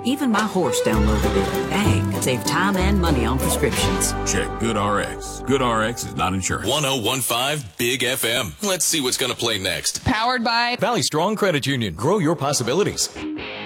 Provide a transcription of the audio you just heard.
Even my horse downloaded it. Dang, save time and money on prescriptions. Check GoodRx. GoodRx is not insurance. 101.5 Big FM. Let's see what's going to play next. Powered by Valley Strong Credit Union. Grow your possibilities.